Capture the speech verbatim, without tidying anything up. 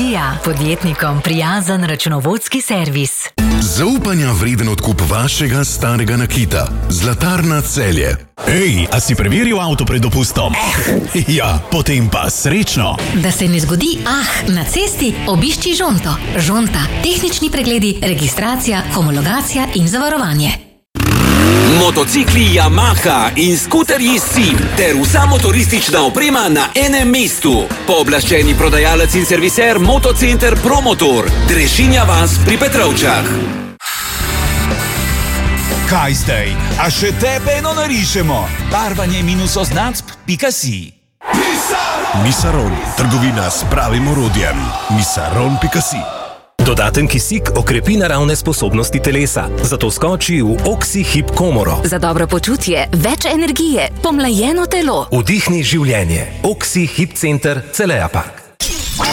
Vizija, podjetnikom prijazen računovodski servis. Zaupanja vreden odkup vašega starega nakita. Zlatarna Celje. Ej, a si preveril avto pred dopustom? Eh. Ja, potem pa srečno. Da se ne zgodi ah na cesti, obišči Žonto. Žonta, tehnični pregledi, registracija, homologacija in zavarovanje. Motocikli Yamaha in skuterji Sim ter vsa motoristična oprema na enem mestu. Pooblaščeni prodajalec in serviser Motocenter Promotor, Drešinja vas pri Petrovčah. Kaj zdaj? A še tebe eno narišemo? Barvanje minus oznacb pika si. Misaron, trgovina s pravim orodjem. misaron pika si. Dodaten kisik okrepi naravne sposobnosti telesa, zato skoči v Oxy-Hip komoro. Za dobro počutje, več energije, pomlajeno telo. Vdihni življenje. Oxy-Hip center Celeja Park.